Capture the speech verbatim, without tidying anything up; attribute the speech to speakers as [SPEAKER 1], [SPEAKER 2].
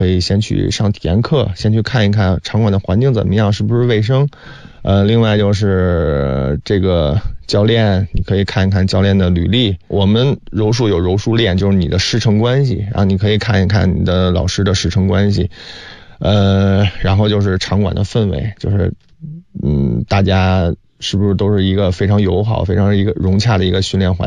[SPEAKER 1] 可以先去上体验课，先去看一看场馆的环境怎么样，是不是卫生。呃，另外就是这个教练，你可以看一看教练的履历。我们柔术有柔术链，就是你的师承关系，然后你可以看一看你的老师的师承关系。呃，然后就是场馆的氛围，就是嗯，大家是不是都是一个非常友好、非常一个融洽的一个训练环境。